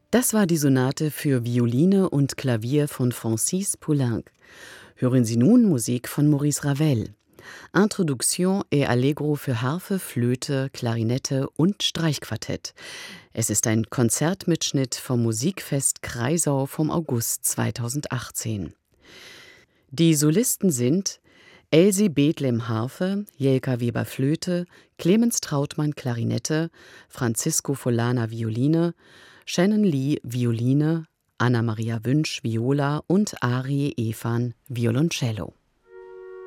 Das war die Sonate für Violine und Klavier von Francis Poulenc. Hören Sie nun Musik von Maurice Ravel. Introduction et Allegro für Harfe, Flöte, Klarinette und Streichquartett. Es ist ein Konzertmitschnitt vom Musikfest Kreisau vom August 2018. Die Solisten sind Elsie Bethlen Harfe, Jelka Weber Flöte, Clemens Trautmann Klarinette, Francisco Folana Violine, Shannon Lee Violine, Anna-Maria Wünsch Viola und Arie Evan Violoncello.